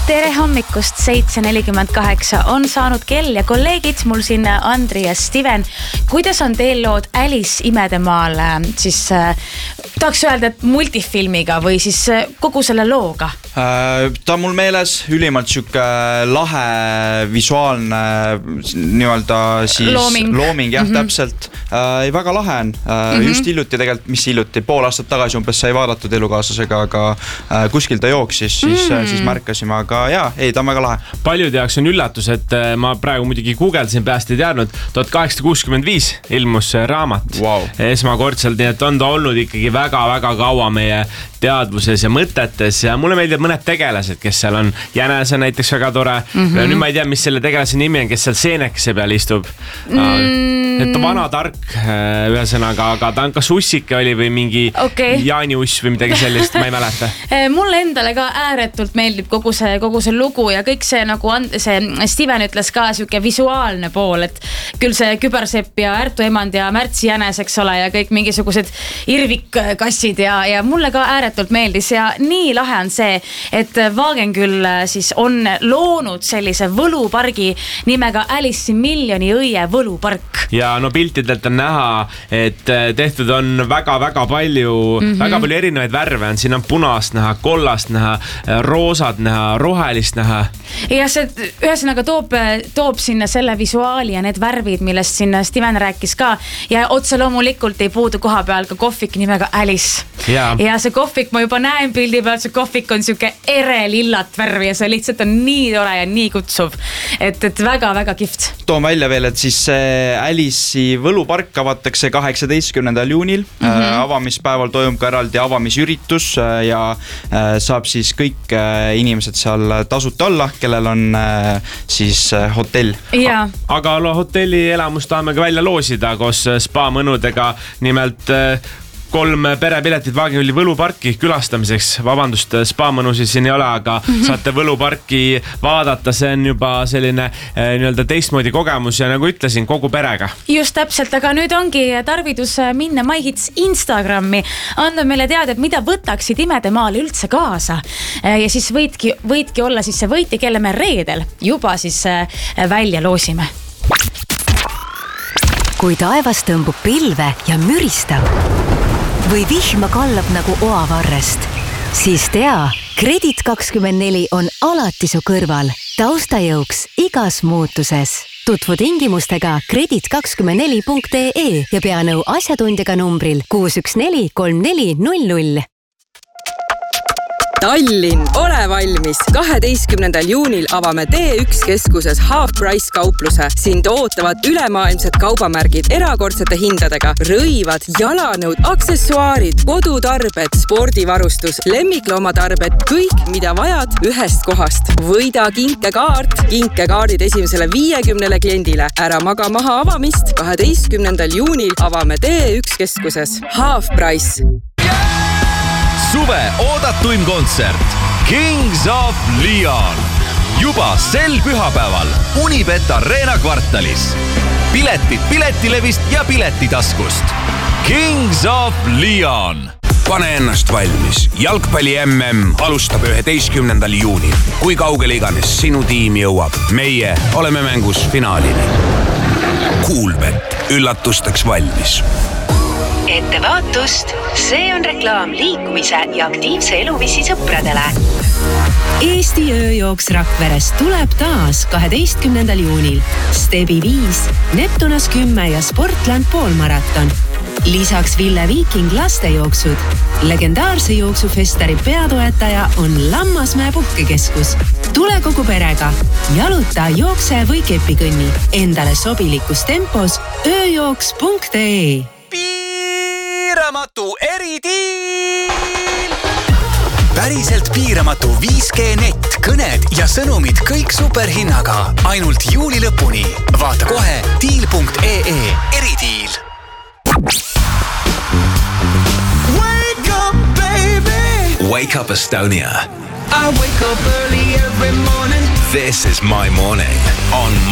Tere hommikust, 7.48 on saanud kell ja kolleegid, mul siin Andri ja Steven. Kuidas on teil lood Alice Imedemaal siis tahaks öelda, et multifilmiga või siis kogu selle looga? Ta on mul meeles ülimalt siuke lahe visuaalne nii-öelda siis looming jah, täpselt. Väga lahe on. Just hiljuti tegelikult, mis hiljuti, pool aastat tagasi umbes sai vaadatud elukaaslasega, aga kuskil ta jooksis, siis märkasime, aga jaa, ei, ta on väga lahe. Paljude jaoks on üllatus, et ma praegu muidugi googledasin, peast ei teadnud, 1865 ilmus raamat esmakordselt, nii et on ta olnud ikkagi väga-väga kaua meie teadvuses ja mõtetes ja mulle meeldib mõned tegelased, kes seal on. Jänese näiteks väga tore. Nüüd ma ei tea, mis selle tegelase nimi on, kes seal seenekese peal istub. Et vana tark ühesõnaga, aga ta on kas ussike oli või mingi Jaani uss või midagi sellist, ma ei mäleta. Mulle endale ka ääretult meeldib kogu see lugu ja kõik see nagu see Steven ütles ka siuke visuaalne pool, et küll see Kübersepp ja Ärtu emand ja Märtsi Jänes, eks ole, ja kõik mingisugused irvikkassid ja mulle ka ääretult meeldis ja nii lahe on see, et Vaagengüll siis on loonud sellise võlupargi nimega Alice'i miljoni õie võlupark. Ja no piltidelt on näha, et tehtud on väga-väga palju erinevaid värve on. Siin on punast näha, kollast näha, roosad näha, rohelist näha. Ja see ühesõnaga toob sinna selle visuaali ja need värvid, millest siin Steven rääkis ka. Ja otse loomulikult ei puudu koha peal ka kohvik nimega Alice. Ja see kohvik, ma juba näen pildi peal, see kohvik on siuke ere lillat värvi ja see lihtsalt on nii tore ja nii kutsuv. Et väga-väga kihvt. Toon välja veel, et siis Alice'i võlupark avatakse 18. juunil. Avamispäeval toimub ka eraldi avamisüritus ja saab siis kõik inimesed seal tasuta olla, kellel on siis hotell. Aga hotelli elamus tahame ka välja loosida koos spa mõnudega, nimelt 3 perepiletit Vaagengülli võluparki külastamiseks. Vabandust, spa mõnusi siin ei ole, aga saate võluparki vaadata, see on juba selline nii-öelda teistmoodi kogemus ja nagu ütlesin, kogu perega. Just täpselt, aga nüüd ongi tarvidus minna MyHits Instagrami, anda meile teada, et mida võtaksid Imedemaale üldse kaasa. Ja siis võidki olla siis see võitja, kelle me reedel juba siis välja loosime. Kui taevas tõmbub pilve ja müristab või vihma kallab nagu oavarrest, siis tea, Kredit24 on alati su kõrval, taustajõuks igas muutuses. Tutvu tingimustega kredit24.ee ja pea nõu asjatundjaga numbril 614 3400. Tallinn, ole valmis! 12. juunil avame T1 keskuses Half Price kaupluse. Sind ootavad ülemaailmsed kaubamärgid erakordsete hindadega. Rõivad, jalanõud, aksessuaarid, kodutarbed, spordivarustus, lemmikloomatarbed, kõik, mida vajad ühest kohast. Võida kinkekaart, kinkekaardid esimesele 50 kliendile. Ära maga maha avamist. 12. juunil avame T1 keskuses Half Price. Suve oodatuim kontsert Kings of Leon. Juba sel pühapäeval Unibet Arena kvartalis. Piletid Piletilevist ja Piletitaskust. Kings of Leon. Pane ennast valmis. Jalgpalli MM alustab 11. juunil. Kui kaugele iganes sinu tiim jõuab, meie oleme mängus finaalini. Kuulbet, üllatusteks valmis. Ettevaatust, see on reklaam liikumise ja aktiivse eluviisi sõpradele. Eesti ööjooks Rakveres tuleb taas 12. juunil. Stebi 5, Neptunas 10 ja Sportland poolmaraton. Lisaks Ville Viiking lastejooksud. Legendaarse jooksufestari peatoetaja on Lammasmäe puhkekeskus. Tule kogu perega. Jaluta, jookse või kepikõnni. Endale sobilikus tempos ööjooks.ee. Piiramatu eridiil! Päriselt piiramatu 5G net, kõned ja sõnumid kõik superhinnaga. Ainult juuli lõpuni. Vaata kohe deal.ee eridiil. Wake up, baby! Wake up, Estonia. I wake up early every morning. This is my morning on